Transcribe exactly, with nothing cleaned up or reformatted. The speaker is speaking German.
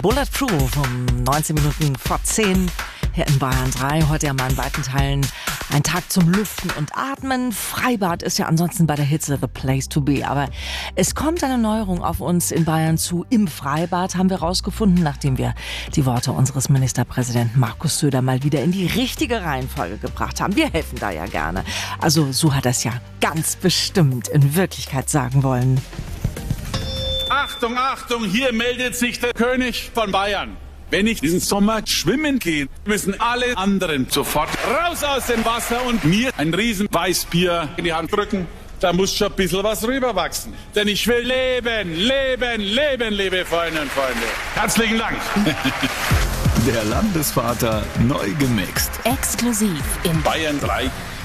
Bulletproof um neunzehn Minuten vor zehn hier in Bayern drei. Heute ja mal in weiten Teilen ein Tag zum Lüften und Atmen. Freibad ist ja ansonsten bei der Hitze the place to be. Aber es kommt eine Neuerung auf uns in Bayern zu. Im Freibad haben wir rausgefunden, nachdem wir die Worte unseres Ministerpräsidenten Markus Söder mal wieder in die richtige Reihenfolge gebracht haben. Wir helfen da ja gerne. Also so hat er es ja ganz bestimmt in Wirklichkeit sagen wollen. Achtung, Achtung, hier meldet sich der König von Bayern. Wenn ich diesen Sommer schwimmen gehe, müssen alle anderen sofort raus aus dem Wasser und mir ein riesen Weißbier in die Hand drücken. Da muss schon ein bisschen was rüberwachsen. Denn ich will leben, leben, leben, liebe Freunde und Freunde. Herzlichen Dank. Der Landesvater neu gemixt. Exklusiv in Bayern drei.